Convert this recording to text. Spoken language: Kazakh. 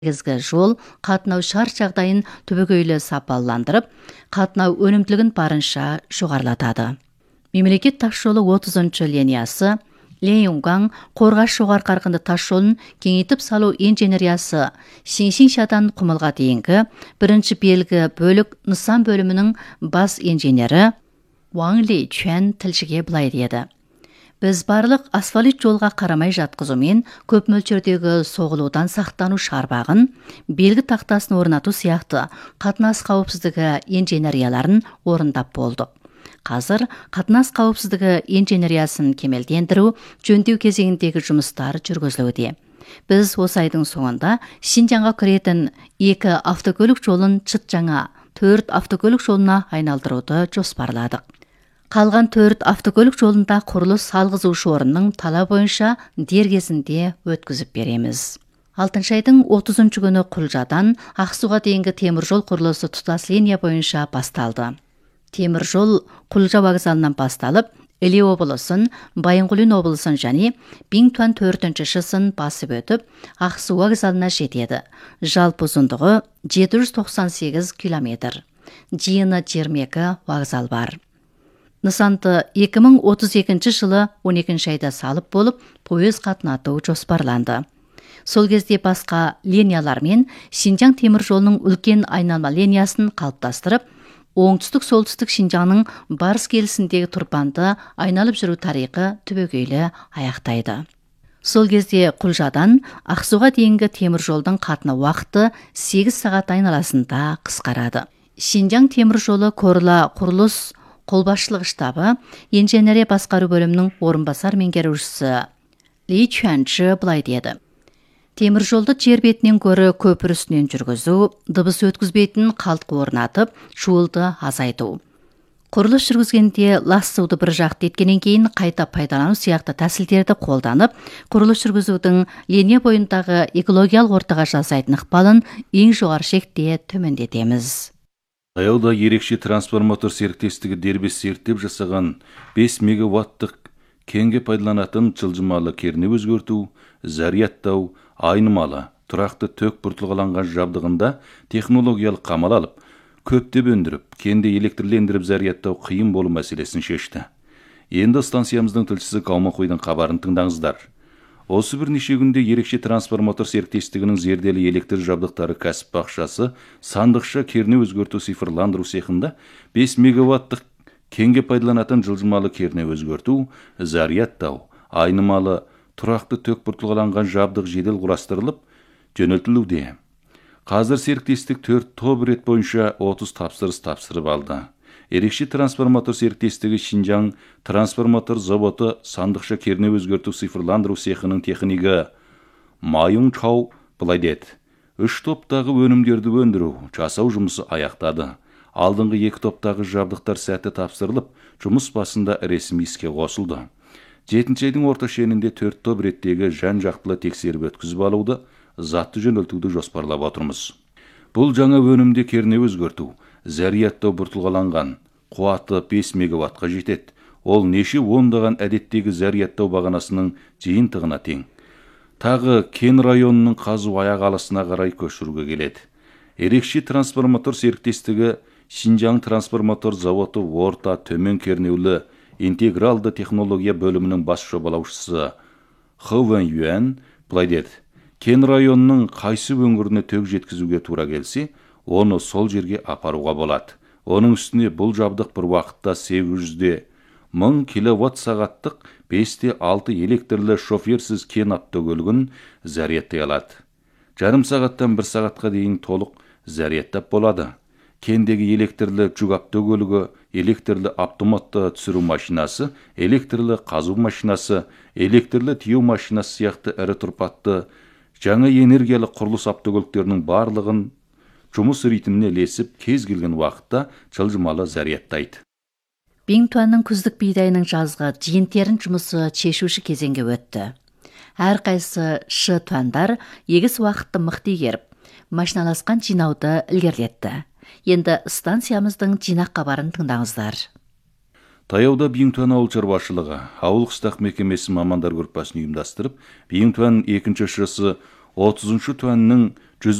негізгі жол қатынау шарт жағдайын түбегейлі сапаландырып, қатынау өнімділігін барынша жоғарылатады. Мемлекет тасжолы 30-шы линиясы Ленюнган Қорғас жоғары қарқынды тасжолын кеңейтіп салу инженериясы Синьсиншадан Құмылға дейінгі бірінші белгі бөлік нысан бөлімінің бас инженері Ван Ли Чуан тілшіге былай деді. Біз барлық асфальт жолға қарамай жатқызумен көп мөлшердегі соғылудан сақтану шарбағын, белгі тақтасын орнату сияқты қатынас қауіпсіздігі инженерияларын орындап болдық. Қазір қатынас қауіпсіздігі инженериясын кемелдендіру, жөндеу кезеңіндегі жұмыстар жүргізілуде. Біз осы айдың соңында Шинжаңға кіретін 2 автокөлік жолын Чытжаңа 4 автокөлік жолына айналдыруды жоспарладық. Қалған 4 автокөлік жолында құрылыс салғызушы орынның талап бойынша дер кезінде өткізіп береміз. 6 айдың 30 күні Құлжадан Ақсуға дейінгі темір жол құрылысы тұтас линия бойынша басталды. Темір жол Құлжа вокзалынан басталып, Іле облысын, Байынқұлин облысын және Биңтуан 4-шісін басып өтіп, Ақсу вокзалына жетеді. Жалпы ұзындығы 798 километр. Жиыны 22 вокзал бар. Нысанды 2032 жылы 12 айда салып болып, пойыз қатынату жоспарланды. Сол кезде басқа линиялармен Шинжаң темір жолының үлкен айналма линиясын қалыптастырып, оңтүстік-солтүстік Шинжаңның барыс келісіндегі тұрпанды айналып жүру тарихы түбегейлі аяқтайды. Сол кезде Құлжадан Ақсуға дейінгі темір жолдың қатынау уақыты 8 сағат айналасында қысқарады. Шинжаң темір жолы Корла құрылыс қолбасшылық штабы инженерия басқару бөлімінің орынбасар меңгерушісі Ли Чуанчы былай деді. Темір жолды жер бетінен көрі көпір үстінен жүргізу, дыбыс өткізбейтін қалтқы орнатып, шуылды азайту. Құрылыс жүргізгенде лас суды бір жақты еткеннен кейін қайта пайдалану сияқты тәсілдерді қолданып, құрылыс жүргізудің линия бойындағы экологиялық ортаға жасайтын ықпалын ең жоғары шекте төмендетеміз. Таяуда ерекше трансформатор серіктестігі дербес зерттеп жасаған 5 мегаваттық кеңге пайдаланатын жылжымалы кернеу өзгерту, зарядтау, айнымалы, тұрақты ток бұртылғаланған жабдығында технологиялық қамал алып, көптеп өндіріп, кенді электрлендіріп зарядтау қиын болу мәселесін шешті. Енді станциямыздың тілшісі Каумақойдың хабарын тыңдаңыздар. Осы бірнеше күнде ерекше трансформатор серіктестігінің зерделі электр жабдықтары кәсіп бақшасы сандықша кернеу өзгерту цифрландыру цехында 5 мегаваттық кеңге пайдаланатын жылжымалы кернеу өзгерту, зарядтау, айнымалы, тұрақты ток бұртылғаланған жабдық жедел құрастырылып, жөнелтілуде. Қазір серіктестік 4 топ рет бойынша 30 тапсырыс тапсырып алды. Ерекше трансформатор серіктестігі Шинжаң трансформатор заводы сандықша кернеу өзгерту цифрландыру цехының технигі Майың Чау былай деді. 3 топтағы өнімдерді өндіру, жасау жұмысы аяқтады. Алдыңғы 2 топтағы жабдықтар сәтті тапсырылып, жұмыс басында ресми іске қосылды. 7 айдың орта шенінде 4 топ реттегі жан-жақтылы тексеріп өткізіп алуды, затты жөнелтуді жоспарлап отырмыз. Бұл жаңа өнімде кернеу өзгерту, зарядтау бұртылғаланған, қуаты 5 мегаваттқа жетеді. Ол неше ондаған әдеттегі зарядтау бағанасының жиынтығына тең. Тағы кен районының қазу аяқ алысына қарай көшіруге келеді. Ерекше трансформатор серіктестігі Шинжаң трансформатор заводы орта төмен кернеулі интегралды технология бөлімінің бас жобалаушысы Хы Вэн Юэн былай деді. Кен районының қайсы өңіріне ток жеткізуге тура келсе, оны сол жерге апаруға болады. Оның үстіне бұл жабдық бір уақытта 800-де 1000 киловатт сағаттық 5-6 электрлі шоферсіз кен автокөлігін зарядтай алады. Жарым сағаттан 1 сағатқа дейін толық зарядтап болады. Кендегі электрлі жүк автокөлігі, электрлі автоматты түсіру машинасы, электрлі қазу машинасы, электрлі тиеу машинасы сияқты ірі тұрпатты жаңа энергиялық құрылыс автокөліктерінің барлығын жұмыс ритміне ілесіп, кез келген уақытта жылжымалы зарядтайды. Биңтуанның күздік бидайының жазғы жиынтерін жұмысы шешуші кезеңге өтті. Әрқайсы шы-туандар егіс уақытты мықты игеріп, машиналасқан жинауды ілгерілетті. Енді станциямыздың жинақ хабарын тыңдаңыздар. Таяуда Биңтуан ауыл шаруашылығы, ауыл қыстақ мекемесі мамандар группасын ұйымдастырып, Биңтуан 2-ші 30-шы туанның